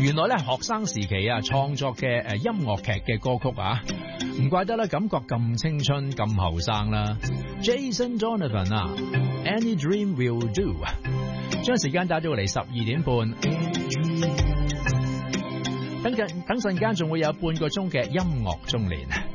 原來咧學生時期啊創作嘅音樂劇嘅歌曲啊，唔怪得啦，感覺咁青春咁後生啦。Jason Donovan 啊 ，Any Dream Will Do， 將時間打咗嚟12點半，等陣間仲會有半個鐘嘅音樂中年。